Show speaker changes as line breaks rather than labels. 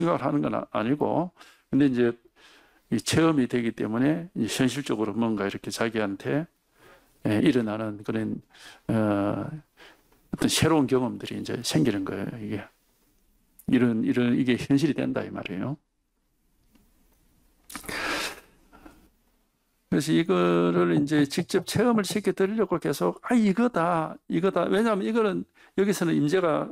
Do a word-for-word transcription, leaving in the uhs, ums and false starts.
생각을 하는 건 아니고, 근데 이제 이 체험이 되기 때문에 현실적으로 뭔가 이렇게 자기한테 예, 일어나는 그런 어, 어떤 새로운 경험들이 이제 생기는 거예요. 이게 이런 이런 이게 현실이 된다 이 말이에요. 그래서 이거를 이제 직접 체험을 시켜 드리려고 계속 아 이거다 이거다 왜냐하면 이거는 여기서는 임재가